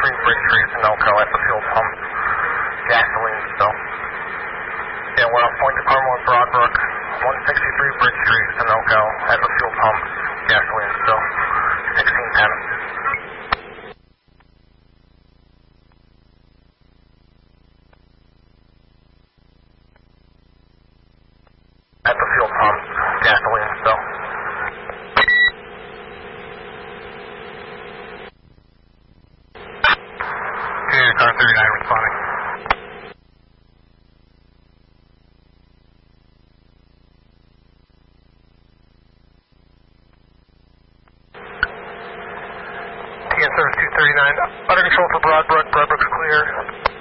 Bridge Street, Sunoco at the fuel pump. Gasoline still. Yeah, we're on Point to Carmel at Broadbrook. 163 Bridge Street, Sunoco at the fuel pump. Gasoline still. 1610. At the fuel pump, gasoline still. Okay, car 39 responding. TN service 239, under control for Broadbrook. Broadbrook's clear.